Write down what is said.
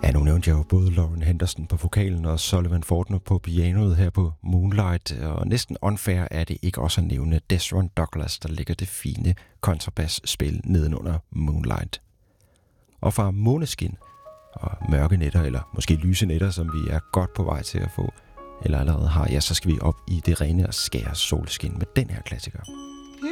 Ja, nu nævnte jeg jo både Lauren Henderson på vokalen og Sullivan Fortner på pianoet her på Moonlight, og næsten unfair er det ikke også at nævne Desron Douglas, der lægger det fine kontrabasspil nedenunder Moonlight. Og fra Måneskin og mørke nætter, eller måske lyse nætter, som vi er godt på vej til at få, eller allerede har, ja, så skal vi op i det rene og skære solskin med den her klassiker.